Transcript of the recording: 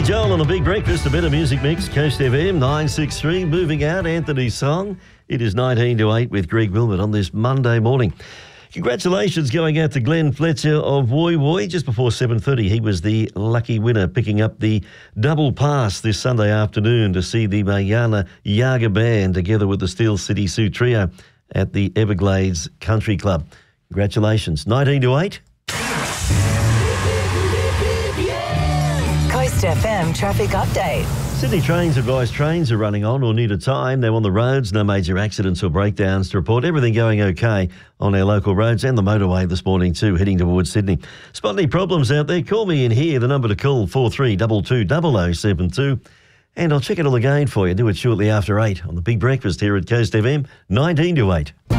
Joel on the Big Breakfast, a better music mix, Coast FM 963. Moving out, Anthony's song. It is 19 to 8 with Greg Wilmot on this Monday morning. Congratulations going out to Glenn Fletcher of Woy Woy. Just before 7:30, he was the lucky winner, picking up the double pass this Sunday afternoon to see the Mayana Yaga Band together with the Steel City Sioux Trio at the Everglades Country Club. Congratulations. 19 to 8. Coast FM traffic update. Sydney Trains advise trains are running on or near to time. They're on the roads, no major accidents or breakdowns to report. Everything going okay on our local roads and the motorway this morning too, heading towards Sydney. Spot any problems out there, call me in here. The number to call, 43220072. And I'll check it all again for you. Do it shortly after 8 on the Big Breakfast here at Coast FM, 19 to 8.